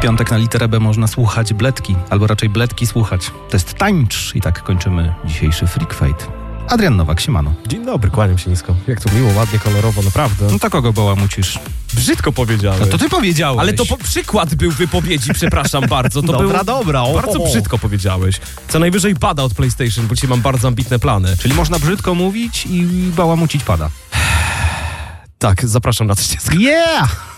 piątek na literę B można słuchać bledki, albo raczej bledki słuchać. To jest tańcz i tak kończymy dzisiejszy Freak Fate. Adrian Nowak, siemano. Dzień dobry, kłaniam się nisko. Jak to miło, ładnie, kolorowo, naprawdę. No to kogo bałamucisz? Brzydko powiedziałeś. No to ty powiedziałeś. Ale to przykład był wypowiedzi, przepraszam bardzo. To dobra. Bardzo brzydko powiedziałeś. Co najwyżej pada od PlayStation, bo dzisiaj mam bardzo ambitne plany. Czyli można brzydko mówić i bałamucić pada. Tak, zapraszam na 30. Yeah!